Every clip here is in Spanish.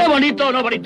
¿Es bonito o no bonito?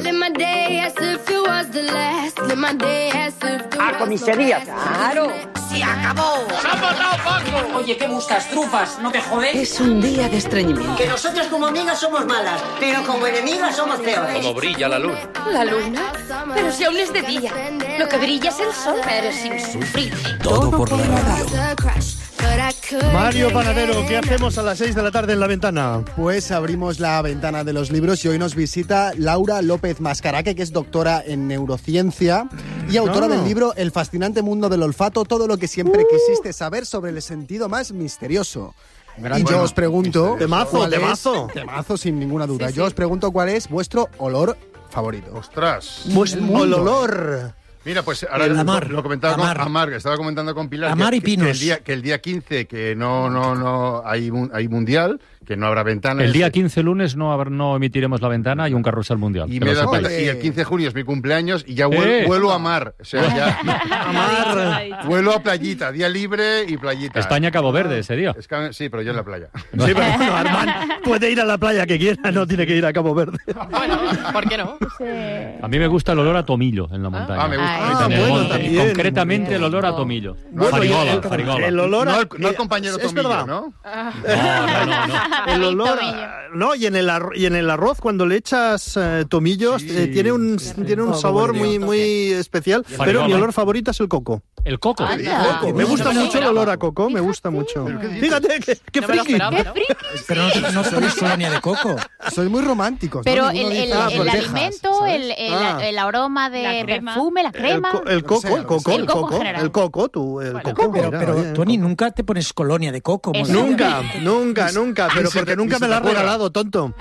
A comisaría, claro. ¡Se acabó! ¡Se ha matado Paco! Oye, ¿qué buscas? ¿Trufas? ¿No te jodes? Es un día de estreñimiento. Que nosotras como amigas somos malas, pero como enemigas somos peores. Como brilla la luz. ¿La luna? Pero si aún es de día. Lo que brilla es el sol. Eres insufrible. Todo por la radio. Mario Panadero, ¿qué hacemos a las 6 de la tarde en La Ventana? Pues abrimos la ventana de los libros y hoy nos visita Laura López Mascaraque, que es doctora en neurociencia y autora del libro El fascinante mundo del olfato, todo lo que siempre quisiste saber sobre el sentido más misterioso. Y yo os pregunto... Temazo. Temazo, sin ninguna duda. Yo os pregunto cuál es vuestro olor favorito. ¡Ostras! Pues el olor. Mira, pues ahora lo comentaba con Amar, que estaba comentando con Pilar. Amar y Pinos. Que el día 15, que no hay mundial, que no habrá ventana. El día 15, lunes, no emitiremos La Ventana y un carrusel mundial. Y el 15 de junio es mi cumpleaños y ya vuelo a mar. O sea, ya vuelo a playita, día libre y playita. España-Cabo Verde ese día. Sí, pero yo en la playa. Sí, pero bueno, Armand puede ir a la playa que quiera, no tiene que ir a Cabo Verde. Bueno, ¿por qué no? A mí me gusta el olor a tomillo en la montaña. Me gusta. Bueno, también. Concretamente el olor a tomillo. Farigola. El olor a... No el compañero es tomillo, verdad. ¿no? No. El olor no, y en el arroz cuando le echas tomillos tiene un sabor muy especial, pero mi olor favorito es el coco. El coco. Me gusta mucho el olor a coco, me gusta mucho. Fíjate, qué friki. Pero no sois colonia de coco. Sois muy románticos. Pero ¿no? el alimento, el aroma de perfume, la crema. El coco. Pero Tony, nunca te pones colonia de coco. Nunca, pero porque nunca me la has regalado, tonto.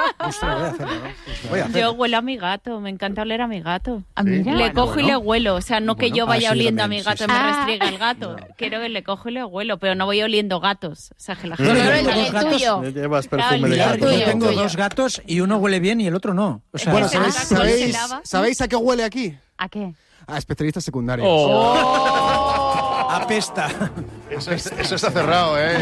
Yo huelo a mi gato, me encanta oler a mi gato. Mira. Le cojo y le huelo, o sea, no que yo vaya oliendo a mi gato y me restriegue el gato. Quiero que le cojo y le huelo, pero no voy oliendo gatos. O sea, que la gente... el tuyo. Llevas perfume de gato. Yo tengo dos gatos y uno huele bien y el otro no. O sea, Bueno, ¿sabéis a qué huele aquí? ¿A qué? A especialistas secundarios. apesta. Eso está cerrado, ¿eh?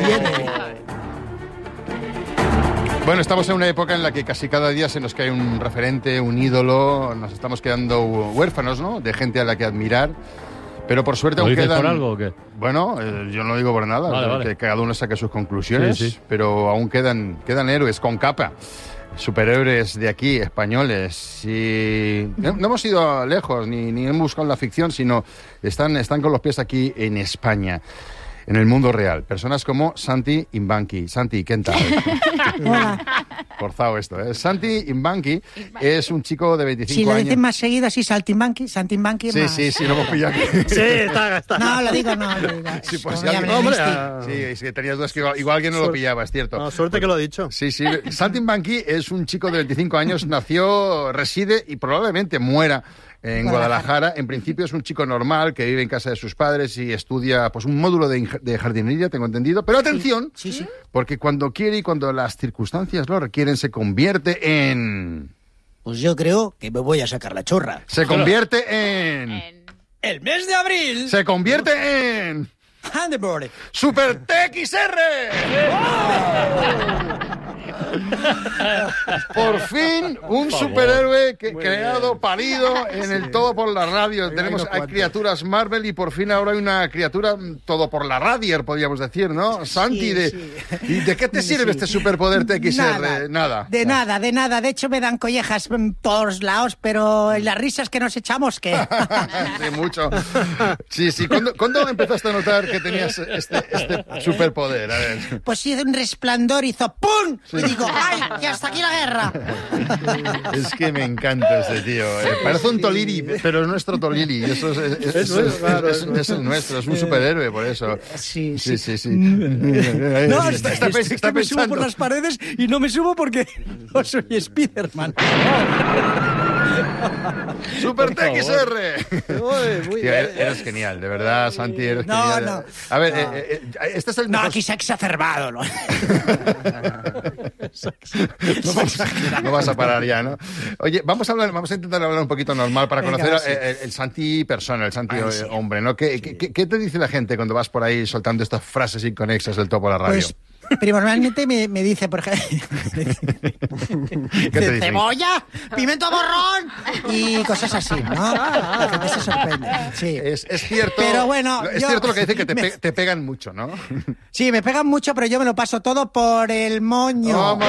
Bueno, estamos en una época en la que casi cada día se nos cae un referente, un ídolo, nos estamos quedando huérfanos, ¿no? De gente a la que admirar. Pero por suerte aún quedan... ¿Por algo o qué? Bueno, yo no lo digo por nada, vale. Que cada uno saque sus conclusiones, sí. Pero aún quedan héroes con capa, superhéroes de aquí, españoles, y no hemos ido lejos, ni hemos buscado la ficción, sino están con los pies aquí en España. En el mundo real. Personas como Santi Imbanqui. Santi, ¿qué tal? Forzado esto, ¿eh? Santi Imbanqui es un chico de 25 años. Si lo dicen más seguido así, Santimbanqui más... Sí, lo hemos pillado. Sí, está. No, lo digo. Sí, pues sí, hombre. Sí, es que tenías dudas que igual alguien no lo pillaba, es cierto. No, suerte que lo he dicho. Sí. Santi Imbanqui es un chico de 25 años, reside y probablemente muera en Guadalajara. En principio es un chico normal que vive en casa de sus padres y estudia pues un módulo de jardinería, tengo entendido. Pero atención, sí. Porque cuando quiere y cuando las circunstancias lo requieren, se convierte en... Pues yo creo que me voy a sacar la chorra. Se convierte en... ¡El mes de abril! Se convierte en... Handboard. ¡Super TXR! Por fin un superhéroe creado, parido en el Todo por la Radio. Hay criaturas Marvel y por fin ahora hay una criatura Todo por la Radio, podríamos decir, ¿no? Santi, ¿y de qué te sirve este superpoder TXR? Nada. De nada. De hecho me dan collejas por todos lados, pero las risas que nos echamos, ¿qué? Sí, mucho. Sí. ¿Cuándo empezaste a notar que tenías este superpoder? A ver. Pues sí, de un resplandor hizo ¡pum! Sí. Y digo, ¡ay! ¡Y hasta aquí la guerra! Es que me encanta este tío. Parece un Tolili, pero es nuestro Tolili. Eso es nuestro, es un superhéroe, por eso. Sí. No, está me subo por las paredes y no me subo porque no soy Spiderman. ¡Super TXR! Muy bien. Eres genial, de verdad, Santi, eres genial. No. A ver, este es el... No, aquí se ha exacerbado, ¿no? No vas a parar ya, ¿no? Oye, vamos a intentar hablar un poquito normal para conocer el Santi persona, el Santi hombre, ¿no? ¿Qué te dice la gente cuando vas por ahí soltando estas frases inconexas del Todo por la Radio? Pues Primordialmente me dice, por ejemplo, ¿Qué te dice? cebolla, pimiento morrón y cosas así, ¿no? La gente se sorprende. Sí. Es cierto. Pero bueno, es cierto lo que dice, que te pegan mucho, ¿no? Sí, me pegan mucho, pero yo me lo paso todo por el moño. ¡Vamos!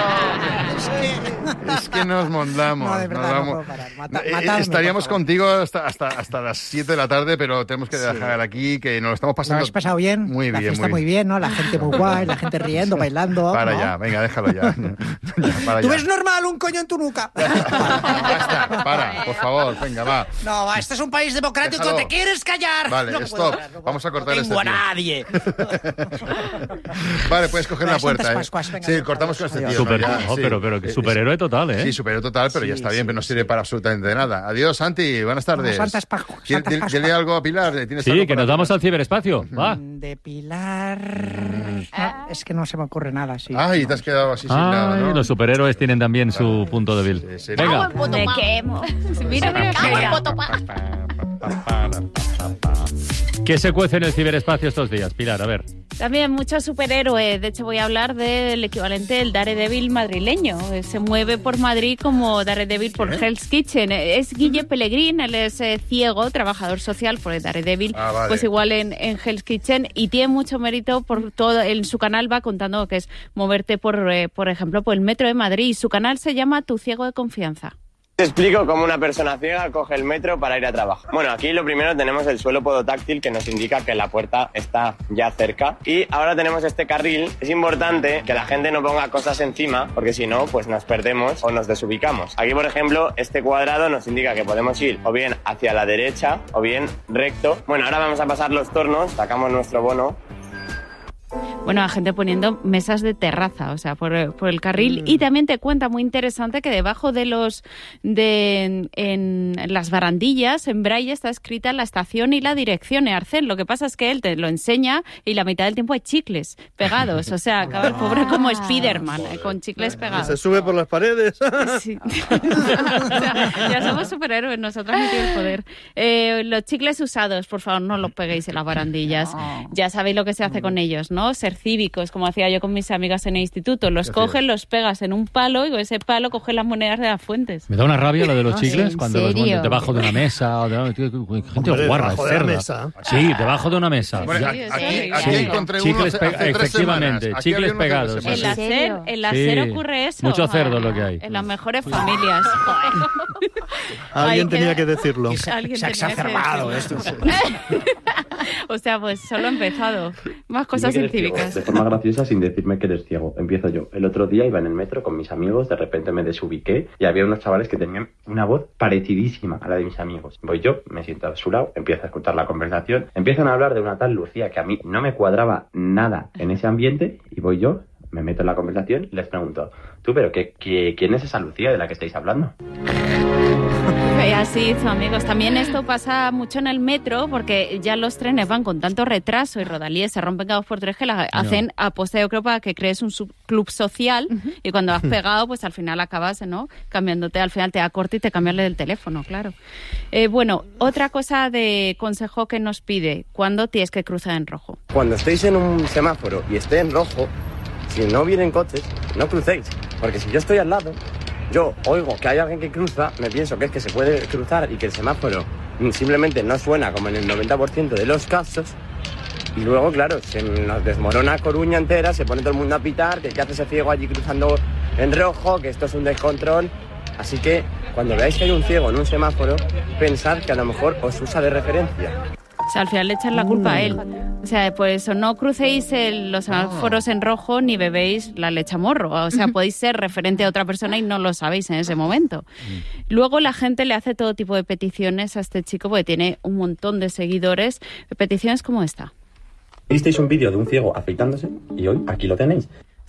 Es que nos mondamos. No, de verdad, nos no vamos. puedo parar. Estaríamos contigo hasta las 7 de la tarde, pero tenemos que dejar aquí, que nos lo estamos pasando. ¿Lo habéis pasado bien? Muy la bien, fiesta muy bien, ¿no? La gente muy guay, la gente riendo, bailando. Para ¿no? ya, venga, déjalo ya. ¿Tú ves normal un coño en tu nuca? Basta, para, por favor, venga, va. No, va, este es un país democrático, Déjalo. ¿te quieres callar? Vale, no stop. Vamos a cortar este tío. nadie. Vale, puedes coger Venga, la puerta, Santas Pascuas, venga, Sí, venga, cortamos con este tío. Super, ¿no? Ya, no, sí. pero que superhéroe total, ¿eh? Sí, superhéroe total, pero ya está bien, pero no sirve para absolutamente nada. Adiós, Santi, buenas tardes. Santas Pascuas. Dile algo a Pilar. ¿Tienes Sí, algo que para nos vamos Pilar? al ciberespacio. Va. De Pilar... No, es que no se me ocurre nada así. Ay, te has quedado así sin nada, Ay, ¿no? los superhéroes tienen también su punto débil. Sí, sí, Venga. Me quemo. Mira, ¿Qué se cuece en el ciberespacio estos días, Pilar? A ver. También muchos superhéroes. De hecho, voy a hablar del equivalente del Daredevil madrileño. Se mueve por Madrid como Daredevil por Hell's Kitchen. Es Guille Pellegrín, él es ciego, trabajador social por el Daredevil, Vale. pues igual en Hell's Kitchen, y tiene mucho mérito por todo. En su canal va contando que es moverte por ejemplo, por el metro de Madrid. Y su canal se llama Tu Ciego de Confianza. Te explico cómo una persona ciega coge el metro para ir a trabajo. Bueno, aquí lo primero tenemos el suelo podotáctil, que nos indica que la puerta está ya cerca. Y ahora tenemos este carril. Es importante que la gente no ponga cosas encima, porque si no, pues nos perdemos o nos desubicamos. Aquí, por ejemplo, este cuadrado nos indica que podemos ir o bien hacia la derecha o bien recto. Bueno, ahora vamos a pasar los tornos, sacamos nuestro bono. Bueno, la gente poniendo mesas de terraza, o sea, por el carril. Y también te cuenta, muy interesante, que debajo en las barandillas, en braille, está escrita la estación y la dirección en Arcén. Lo que pasa es que él te lo enseña y la mitad del tiempo hay chicles pegados. O sea, acaba el pobre como Spiderman, con chicles pegados. Se sube por las paredes. Sí. O sea, ya somos superhéroes, nosotros no tiene el poder. Los chicles usados, por favor, no los peguéis en las barandillas. Ya sabéis lo que se hace con ellos, ¿no? Ser cívicos, como hacía yo con mis amigas en el instituto. Los coges, los pegas en un palo y con ese palo coges las monedas de las fuentes. Me da una rabia lo de los chicles ¿en cuando los serio? ponen debajo de una mesa. Gente Hombre, guarra, debajo de la cerda. mesa. Sí, debajo de una mesa. Bueno, Ya. aquí encontré uno Chicles hace 3 efectivamente, semanas. Aquí chicles había uno hace pegados. 3 En semanas. la Sí. SER ocurre eso. Mucho cerdo lo que hay. En las mejores familias. Alguien Ay, tenía que decirlo. Alguien Se ha tenía que exacerbado decirlo. esto. O sea, pues solo ha empezado. Más cosas Dime que eres científicas. ciego, de forma graciosa, sin decirme que eres ciego. Empiezo yo. El otro día iba en el metro con mis amigos, de repente me desubiqué y había unos chavales que tenían una voz parecidísima a la de mis amigos. Voy yo, me siento a su lado, empiezo a escuchar la conversación, empiezan a hablar de una tal Lucía que a mí no me cuadraba nada en ese ambiente y voy yo, me meto en la conversación y les pregunto, tú, pero ¿quién es esa Lucía de la que estáis hablando? Y así hizo, amigos. También esto pasa mucho en el metro porque ya los trenes van con tanto retraso y rodalíes se rompen cada 2 por 3 que la hacen aposta, yo creo, para que crees un club social y cuando has pegado, pues al final acabas, ¿no? Cambiándote, al final te da corte y te cambiarle del teléfono, claro. Bueno, otra cosa de consejo que nos pide, ¿cuándo tienes que cruzar en rojo? Cuando estéis en un semáforo y esté en rojo, si no vienen coches, no crucéis. Porque si yo estoy al lado, yo oigo que hay alguien que cruza, me pienso que es que se puede cruzar y que el semáforo simplemente no suena como en el 90% de los casos. Y luego, claro, se nos desmorona Coruña entera, se pone todo el mundo a pitar, que qué hace ese ciego allí cruzando en rojo, que esto es un descontrol. Así que cuando veáis que hay un ciego en un semáforo, pensad que a lo mejor os usa de referencia. O sea, al final le echan la culpa a él. O sea, por eso no crucéis los semáforos en rojo ni bebéis la leche a morro. O sea, podéis ser referente a otra persona y no lo sabéis en ese momento. Luego la gente le hace todo tipo de peticiones a este chico porque tiene un montón de seguidores. Peticiones como esta. Visteis un vídeo de un ciego afeitándose y hoy aquí lo tenéis.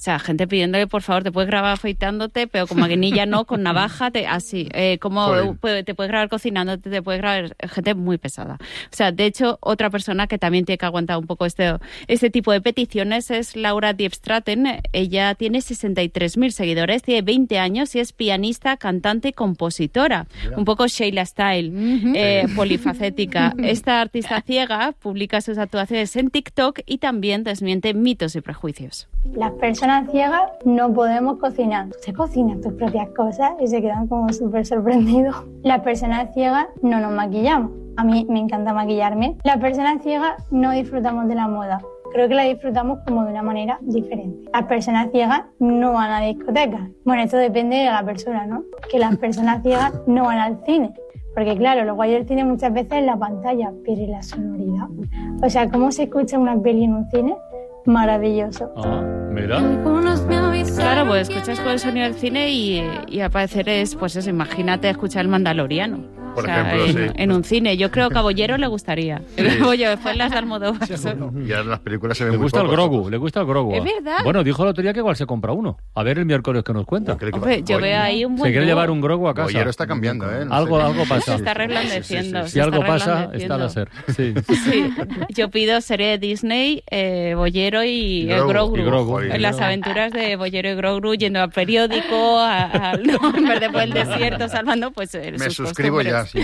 O sea, gente pidiéndole, por favor, te puedes grabar afeitándote, pero con maquinilla no, con navaja, así. Como te puedes grabar cocinándote, te puedes grabar... Gente muy pesada. O sea, de hecho, otra persona que también tiene que aguantar un poco este tipo de peticiones es Laura Diepstraten. Ella tiene 63.000 seguidores, tiene 20 años y es pianista, cantante y compositora. Mira. Un poco Sheila Style, polifacética. Esta artista ciega publica sus actuaciones en TikTok y también desmiente mitos y prejuicios. Las personas ciegas no podemos cocinar. Se cocinan tus propias cosas y se quedan como súper sorprendidos. Las personas ciegas no nos maquillamos. A mí me encanta maquillarme. Las personas ciegas no disfrutamos de la moda. Creo que la disfrutamos como de una manera diferente. Las personas ciegas no van a discotecas. Bueno, esto depende de la persona, ¿no? Que las personas ciegas no van al cine. Porque claro, lo guay del cine muchas veces es la pantalla, pero ¿y la sonoridad? O sea, ¿cómo se escucha una peli en un cine? Maravilloso. Mira. Claro, pues escuchas con el sonido del cine y al parecer es, pues eso, imagínate escuchar El Mandaloriano. Por ejemplo, en un cine. Yo creo que a Bollero le gustaría. Oye, después las de Almodóvar. Y ahora las películas se ven le muy gusta poco. Le gusta el Grogu. Es verdad. Bueno, dijo la autoridad que igual se compra uno. A ver el miércoles que nos cuenta. Hombre, yo veo ahí un buen... Se quiere llevar un Grogu a casa. Bollero está cambiando, ¿eh? No algo pasa. Se está reblandeciendo. Si algo pasa, está al hacer. Sí. Yo pido serie de Disney, Bollero y Grogu. En las aventuras de Bollero y Grogu, yendo al periódico, en vez de por el desierto, salvando, pues me suscribo ya, sí.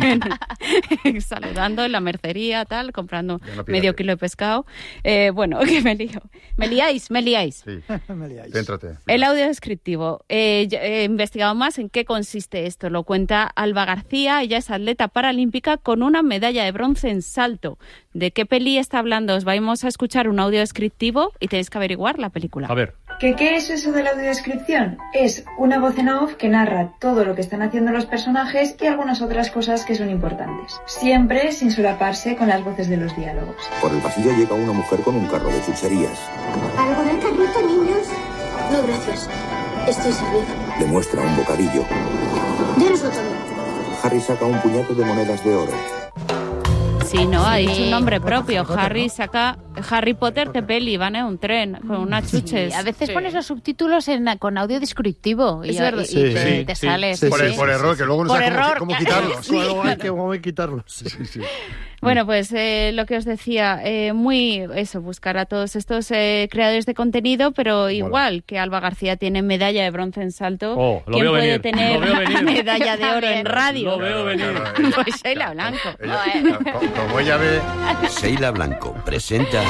Saludando en la mercería, tal, comprando medio kilo de pescado. Bueno, que me lío. Me liáis. Sí. Céntrate. El audio descriptivo. He investigado más en qué consiste esto. Lo cuenta Alba García. Ella es atleta paralímpica con una medalla de bronce en salto. ¿De qué peli está hablando? Os vamos a escuchar un audio descriptivo y tenéis que averiguar la película. A ver. ¿Qué es eso de la audiodescripción? Es una voz en off que narra todo lo que están haciendo los personajes y algunas otras cosas que son importantes. Siempre sin solaparse con las voces de los diálogos. Por el pasillo llega una mujer con un carro de chucherías. ¿Algo del carrito, niños? No, gracias. Estoy servido. Le muestra un bocadillo. Dénoslo todo. Harry saca un puñado de monedas de oro. Sí, no, ha dicho un nombre propio. Harry Potter de peli, van en un tren con unas chuches. A veces pones los subtítulos con audio descriptivo y te sales. Por error, que luego no sabes cómo quitarlos. Sí. Luego hay que quitarlos. Sí. Bueno, pues lo que os decía, buscar a todos estos creadores de contenido, pero igual que Alba García tiene medalla de bronce en salto, ¿quién puede tener medalla de oro en radio? Lo veo venir. Pues Sheila Blanco. Como ella ve... Sheila Blanco presenta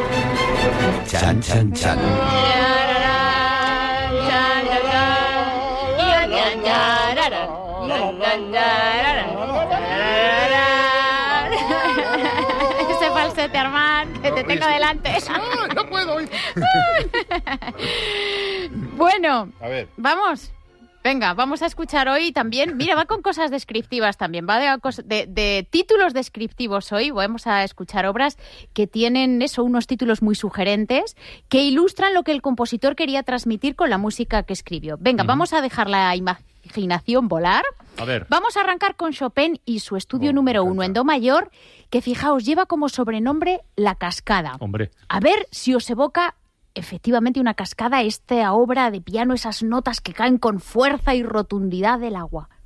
Chan Chan Chan. Ese falsete, Armand, que te tengo delante. No puedo. Bueno, a ver. Vamos. Venga, vamos a escuchar hoy también. Mira, va con cosas descriptivas también. Va de títulos descriptivos hoy. Vamos a escuchar obras que tienen unos títulos muy sugerentes que ilustran lo que el compositor quería transmitir con la música que escribió. Venga, vamos a dejar la imaginación volar. A ver. Vamos a arrancar con Chopin y su estudio número 1 en do mayor, que fijaos, lleva como sobrenombre La Cascada. Hombre. A ver si os evoca efectivamente una cascada, esta obra de piano, esas notas que caen con fuerza y rotundidad del agua.